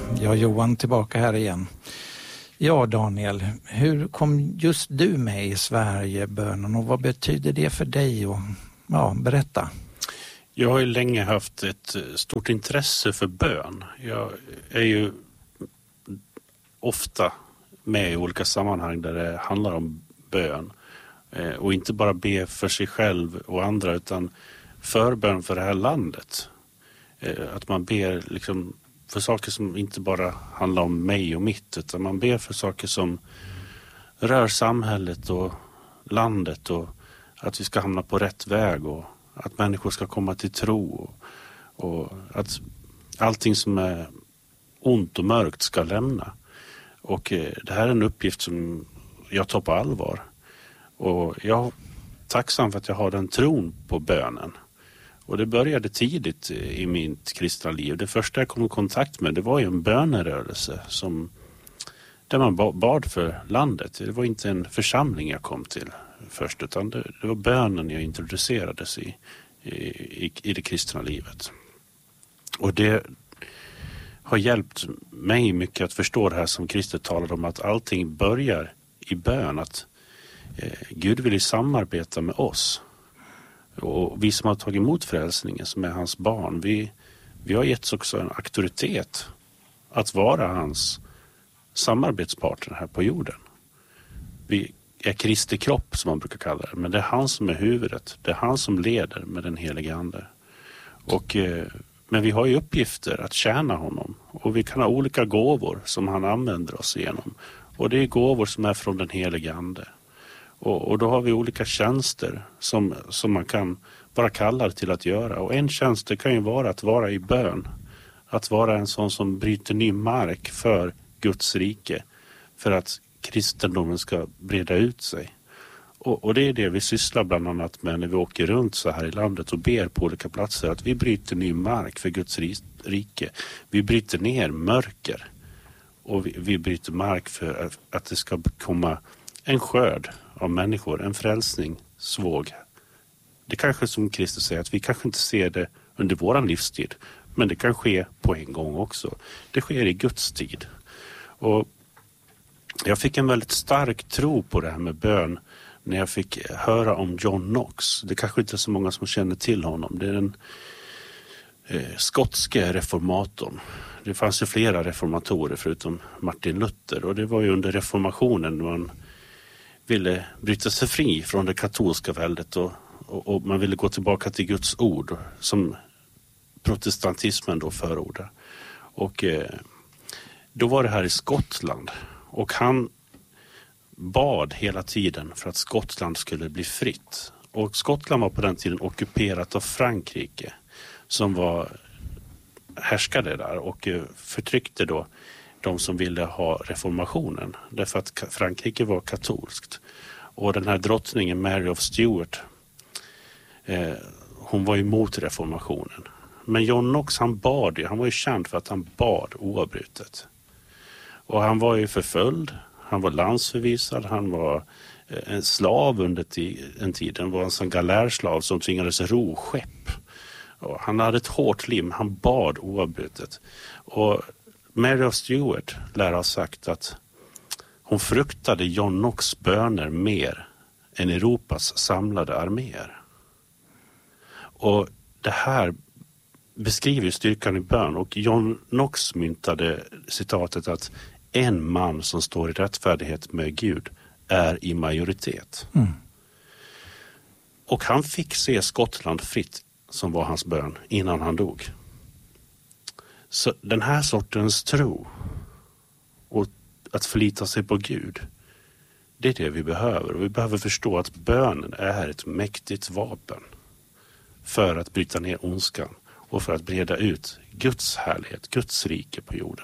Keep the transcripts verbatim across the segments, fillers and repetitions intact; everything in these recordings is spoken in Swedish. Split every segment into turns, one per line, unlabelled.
Jag är Johan tillbaka här igen. Ja, Daniel, hur kom just du med i Sverigebönen och vad betyder det för dig? Och, ja, berätta.
Jag har ju länge haft ett stort intresse för bön. Jag är ju ofta med i olika sammanhang där det handlar om bön. Och inte bara be för sig själv och andra utan förbön för det här landet. Att man ber liksom för saker som inte bara handlar om mig och mitt utan man ber för saker som rör samhället och landet och att vi ska hamna på rätt väg och att människor ska komma till tro och, och att allting som är ont och mörkt ska lämna. Och eh, det här är en uppgift som jag tar på allvar. Och jag är tacksam för att jag har den tron på bönen. Och det började tidigt i mitt kristna liv. Det första jag kom i kontakt med det var ju en bönerörelse som, där man bad för landet. Det var inte en församling jag kom till först utan det, det var bönen jag introducerades i, i, i det kristna livet. Och det har hjälpt mig mycket att förstå det här som Kristus talade om att allting börjar i bön. Att eh, Gud vill samarbeta med oss. Och vi som har tagit emot frälsningen som är hans barn, vi, vi har getts också en auktoritet att vara hans samarbetspartner här på jorden. Vi är Kristi kropp som man brukar kalla det, men det är han som är huvudet. Det är han som leder med den heliga ande. Och, eh, men vi har ju uppgifter att tjäna honom och vi kan ha olika gåvor som han använder oss igenom. Och det är gåvor som är från den heliga ande. Och, och då har vi olika tjänster som, som man kan vara kallad till att göra. Och en tjänst kan ju vara att vara i bön. Att vara en sån som bryter ny mark för Guds rike. För att kristendomen ska breda ut sig. Och, och det är det vi sysslar bland annat med när vi åker runt så här i landet och ber på olika platser. Att vi bryter ny mark för Guds rike. Vi bryter ner mörker. Och vi, vi bryter mark för att det ska komma en skörd av människor, en frälsningsvåg. Det kanske som Kristus säger att vi kanske inte ser det under våran livstid. Men det kan ske på en gång också. Det sker i Guds tid. Och jag fick en väldigt stark tro på det här med bön när jag fick höra om John Knox. Det kanske inte är så många som känner till honom. Det är den eh, skotske reformatorn. Det fanns ju flera reformatorer förutom Martin Luther. Och det var ju under reformationen när man ville bryta sig fri från det katolska väldet och, och, och man ville gå tillbaka till Guds ord som protestantismen då förordar. Och eh, då var det här i Skottland och han bad hela tiden för att Skottland skulle bli fritt. Och Skottland var på den tiden ockuperat av Frankrike som var härskade där och förtryckte då de som ville ha reformationen. Därför att Frankrike var katolskt. Och den här drottningen Mary of Stuart, eh, hon var emot reformationen. Men John Knox han bad ju, han var ju känd för att han bad oavbrutet. Och han var ju förföljd, han var landsförvisad, han var en slav under en tid. Han var en sån galärslav som tvingades ro skepp. Och han hade ett hårt lim, han bad oavbrutet. Och Mary of Stuart lär ha sagt att hon fruktade John Knox böner mer än Europas samlade arméer. Och det här beskriver styrkan i bön. Och John Knox myntade citatet att en man som står i rättfärdighet med Gud är i majoritet. Mm. Och han fick se Skottland fritt som var hans bön innan han dog. Så den här sortens tro och att förlita sig på Gud, det är det vi behöver. Och vi behöver förstå att bönen är ett mäktigt vapen för att bryta ner ondskan och för att breda ut Guds härlighet, Guds rike på jorden.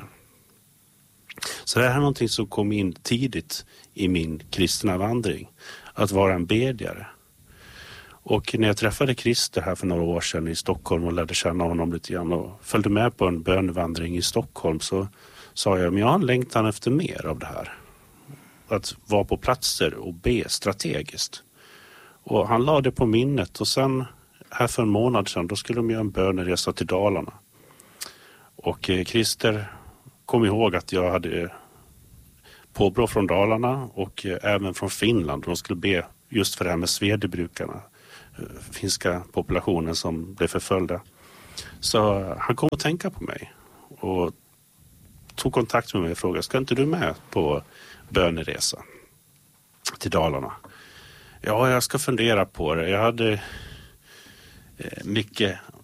Så det här är någonting som kom in tidigt i min kristna vandring. Att vara en bedjare. Och när jag träffade Christer här för några år sedan i Stockholm och lärde känna honom lite grann och följde med på en bönvandring i Stockholm så sa jag, men jag har en längtan efter mer av det här. Att vara på platser och be strategiskt. Och han la det på minnet och sen här för en månad sedan då skulle de göra en böneresa till Dalarna. Och Christer kom ihåg att jag hade påbrå från Dalarna och även från Finland. De skulle be just för det här med svedebrukarna, finska populationen som blev förföljda. Så han kom att tänka på mig och tog kontakt med mig och frågade, ska inte du med på böneresa till Dalarna? Ja, jag ska fundera på det. Jag hade mycket